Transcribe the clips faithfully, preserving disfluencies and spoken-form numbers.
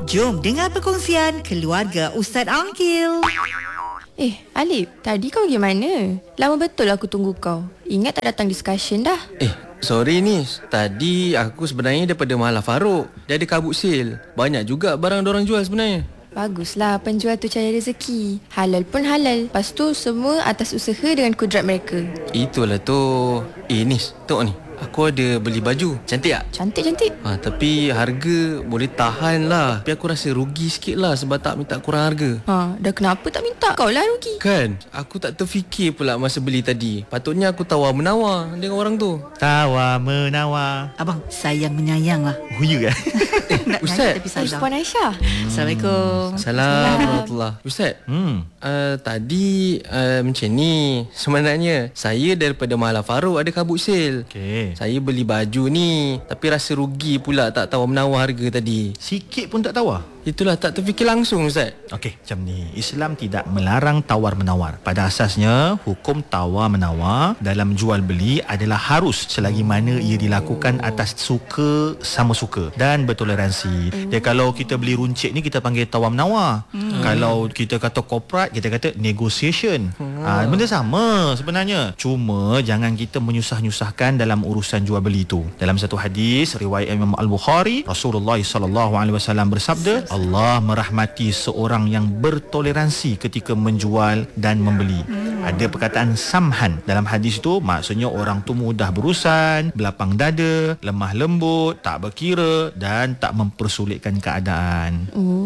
Jom dengar perkongsian keluarga Ustaz Angkil. Eh, Alif, tadi kau pergi mana? Lama betul aku tunggu kau. Ingat tak datang discussion dah? Eh, sorry Nis. Tadi aku sebenarnya daripada Mahalah Farouk. Dia ada kabut sale. Banyak juga barang dorang jual sebenarnya. Baguslah, penjual tu cari rezeki. Halal pun halal. Lepas tu semua atas usaha dengan kudrat mereka. Itulah tu. Eh Nis, tengok ni. Aku ada beli baju. Cantik tak? Cantik-cantik. Ha, tapi harga boleh tahan lah. Tapi aku rasa rugi sikit lah sebab tak minta kurang harga. Ha, dah kenapa tak minta? Kau lah rugi. Kan? Aku tak terfikir pula masa beli tadi. Patutnya aku tawar-menawar dengan orang tu. Tawar-menawar. Abang, sayang menyayang lah. Oh, ya kan? Nak Ustaz. nyanyi tapi Eh, salah. Puan Aisyah. Assalamualaikum. Assalamualaikum. Ustaz, Hmm. uh, tadi uh, macam ni. Sebenarnya saya daripada Mahalah Farouk ada kabut sale. Okey. Saya beli baju ni, tapi rasa rugi pula tak tawar-menawar harga tadi. Sikit pun tak tawar. Itulah tak terfikir langsung Ustaz. Okey, macam ni. Islam tidak melarang tawar-menawar. Pada asasnya, hukum tawar-menawar dalam jual beli adalah harus selagi mana ia dilakukan atas suka sama suka dan bertoleransi. Dia kalau kita beli runcit ni kita panggil tawar-menawar. Hmm. Kalau kita kata corporate, kita kata negotiation. Hmm. Ha, benda sama sebenarnya. Cuma jangan kita menyusah-nyusahkan dalam urusan jual beli tu. Dalam satu hadis riwayat Imam Al-Bukhari, Rasulullah sallallahu alaihi wasallam bersabda, Allah merahmati seorang yang bertoleransi ketika menjual dan membeli. Hmm. Ada perkataan samhan dalam hadis tu, maksudnya orang tu mudah berurusan, belapang dada, lemah lembut, tak berkira dan tak mempersulitkan keadaan.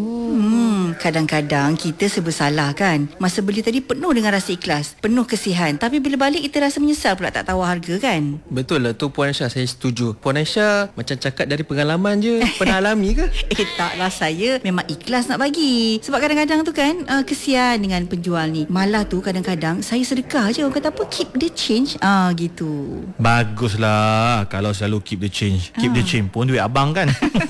Hmm, kadang-kadang kita serba salah kan. Masa beli tadi penuh dengan rasa ikhlas, penuh kesihan. Tapi bila balik kita rasa menyesal pula tak tawar harga kan. Betul lah tu Puan Aisyah, saya setuju. Puan Aisyah macam cakap dari pengalaman je. Pernah alami ke? Eh taklah, saya memang ikhlas nak bagi. Sebab kadang-kadang tu kan uh, kesian dengan penjual ni. Malah tu kadang-kadang saya sedekah je. Orang kata apa, keep the change. Ah gitu. Baguslah kalau selalu keep the change. Keep Ha. the change pun duit abang kan.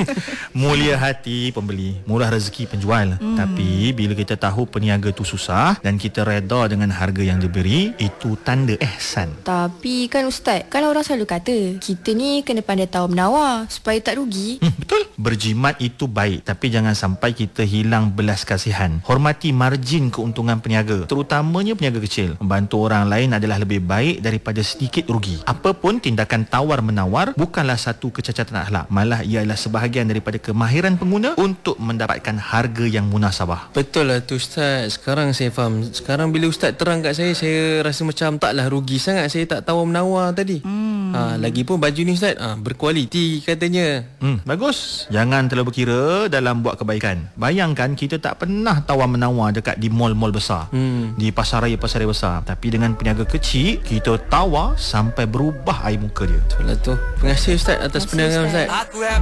Mulia hati pembeli, murah rezeki penjual. Hmm. Tapi bila kita tahu peniaga tu susah dan kita reda dengan harga yang diberi, itu tanda ihsan. Tapi kan Ustaz, kan orang selalu kata kita ni kena pandai tawar-menawar supaya tak rugi. Hmm, betul. Berjimat itu baik, tapi jangan sampai kita hilang belas kasihan. Hormati margin keuntungan peniaga, terutamanya peniaga kecil. Membantu orang lain adalah lebih baik daripada sedikit rugi. Apapun tindakan tawar-menawar bukanlah satu kecacatan akhlak, malah ia adalah sebahagian daripada kemahiran pengguna untuk mendapatkan harga yang munasabah. Betul lah tu Ustaz. Sekarang saya faham. Sekarang bila Ustaz terang kat saya, saya rasa macam taklah rugi sangat saya tak tawar-menawar tadi. Hmm. Ha, lagipun baju ni Ustaz ha, berkualiti katanya. Hmm, bagus. Jangan terlalu berkira dalam buat kebaikan. Bayangkan kita tak pernah tawar-menawar dekat di mall-mall besar, hmm. di pasar raya-pasar raya besar. Tapi dengan peniaga kecil, kita tawar sampai berubah air muka dia. Betul lah tu. Terima kasih Ustaz atas penerangan Ustaz. Aku